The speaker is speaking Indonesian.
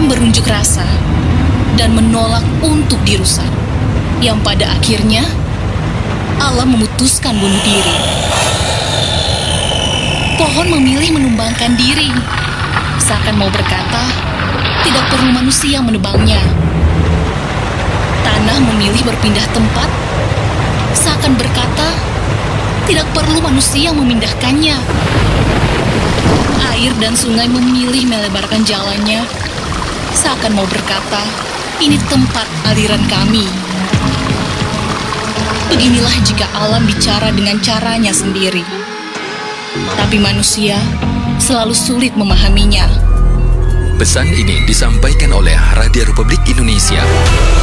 berunjuk rasa dan menolak untuk dirusak, yang pada akhirnya alam memutuskan bunuh diri. Pohon memilih menumbangkan diri, seakan mau berkata, tidak perlu manusia menebangnya. Tanah memilih berpindah tempat, seakan berkata, tidak perlu manusia memindahkannya. Air dan sungai memilih melebarkan jalannya, seakan mau berkata, ini tempat aliran kami. Beginilah jika alam bicara dengan caranya sendiri. Tapi manusia selalu sulit memahaminya. Pesan ini disampaikan oleh Radio Republik Indonesia.